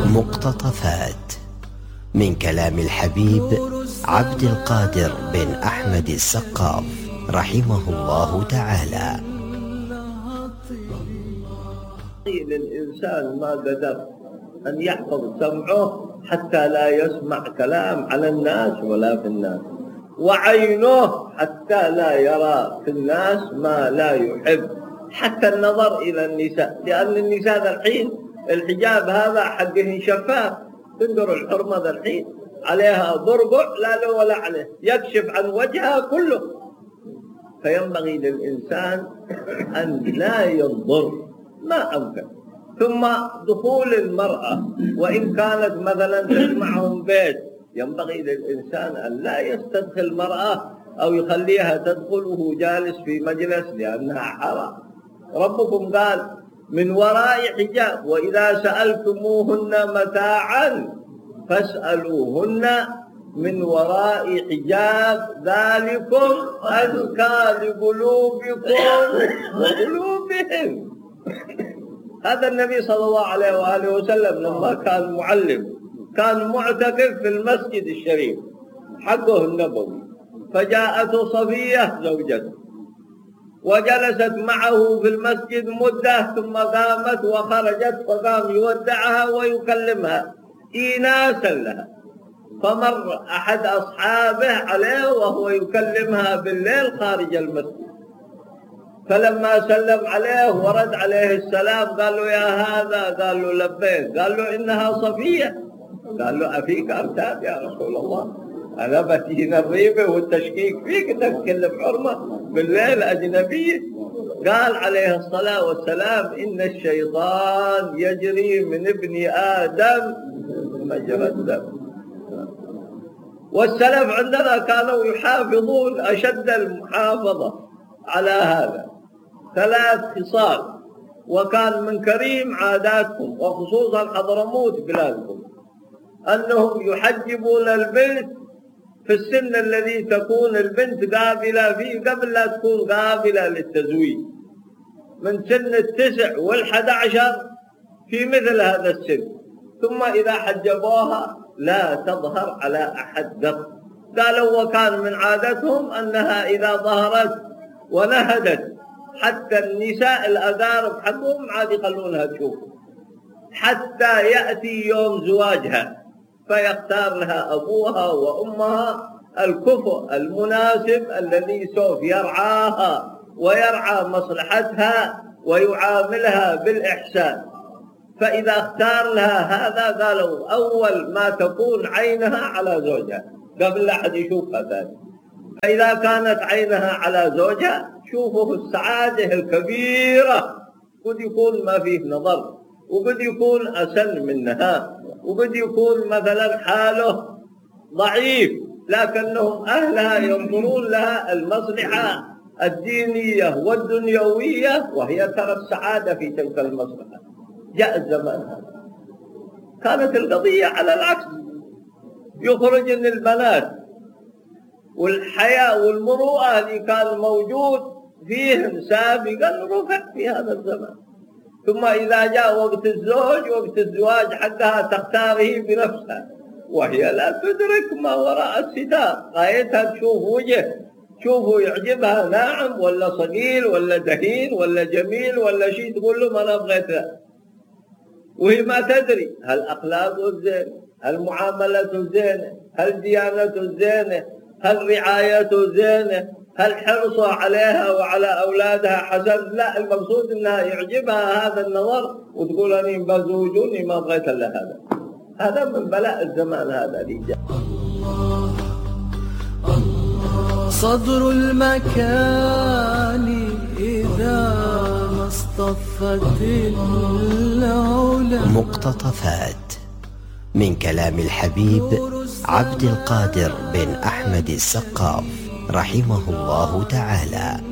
مقتطفات من كلام الحبيب عبد القادر بن أحمد السقاف رحمه الله تعالى. للإنسان ما قدر أن يحفظ سمعه حتى لا يسمع كلام على الناس ولا في الناس، وعينه حتى لا يرى في الناس ما لا يحب، حتى النظر إلى النساء، لأن النساء ذا الحين الحجاب هذا حقه شفاف، تنظر الحرمة ذا الحين عليها ضربع لا له ولا عليه، يكشف عن وجهها كله، فينبغي للإنسان أن لا ينظر ما أمكن. ثم دخول المرأة وإن كانت مثلا تجمعهم بيت، ينبغي للإنسان أن لا يستدخل المرأة أو يخليها تدخل وهو جالس في مجلس، لأنها حرام. ربكم قال من وراء حجاب، وإذا سألتموهن متاعا فاسألوهن من وراء حجاب ذلكم أزكى لقلوبكم وقلوبهم. هذا النبي صلى الله عليه وآله وسلم لما كان معلم كان معتكف في المسجد الشريف حقه النبوي، فجاءته صفية زوجته وجلست معه في المسجد مدة، ثم قامت وخرجت، فقام يودعها ويكلمها إيناسا لها، فمر أحد أصحابه عليه وهو يكلمها بالليل خارج المسجد، فلما سلم عليه ورد عليه السلام قال له يا هذا، قال له لبيك، قال له إنها صفية، قال له أفيك أرتاب يا رسول الله، أنا بتينا الريبة والتشكيك فيك أنك تكلم حرمة بالليل أجنبية. قال عليه الصلاة والسلام إن الشيطان يجري من ابن آدم مجرى الدم. والسلف عندنا كانوا يحافظون أشد المحافظة على هذا، 3 خصال، وكان من كريم عاداتهم وخصوصا حضرموت بلادكم أنهم يحجبون البنت في السن الذي تكون البنت قابلة فيه قبل لا تكون قابلة للتزويج، من سن 9 و11 في مثل هذا السن، ثم إذا حجبوها لا تظهر على أحد قط. قالوا وكان من عادتهم أنها إذا ظهرت ونهدت حتى النساء الأقارب حقهم عاد يخلونها تشوف حتى يأتي يوم زواجها، فيختار لها أبوها وأمها الكفء المناسب الذي سوف يرعاها ويرعى مصلحتها ويعاملها بالإحسان. فإذا اختار لها هذا قالوا أول ما تكون عينها على زوجها قبل لا أحد يشوفها ثاني، فإذا كانت عينها على زوجها شوفوا السعادة الكبيرة، قد يكون ما فيه نظر، وقد يكون أسن منها، وقد يكون مثلا حاله ضعيف، لكنهم أهلها ينظرون لها المصلحة الدينية والدنيوية، وهي ترى السعادة في تلك المصلحة. جاء الزمان هذا كانت القضية على العكس، يخرج ان البنات والحياء والمروءة اللي كان موجود فيهم سابقا رفع في هذا الزمان. ثم إذا جاء وقت الزوج وقت الزواج حقها تختاره بنفسها، وهي لا تدرك ما وراء الستار، غايتها تشوف وجه، تشوفه يعجبها ناعم ولا صقيل ولا دهين ولا جميل ولا شيء، تقول له ما أنا بغيتها، وهي ما تدري هل أخلاقه الزينة، هل معاملته الزينة، هل ديانته الزينة، هل رعايته زينة، هل حرصه عليها وعلى أولادها حسن. لا، المقصود أنها يعجبها هذا النظر وتقول أني بزوجوني ما بغيت إلا هذا. هذا من بلاء الزمان هذا اللي جاء. صدر المكان إذا ما اصطفت العلا. مقتطفات من كلام الحبيب عبد القادر بن أحمد السقاف رحمه الله تعالى.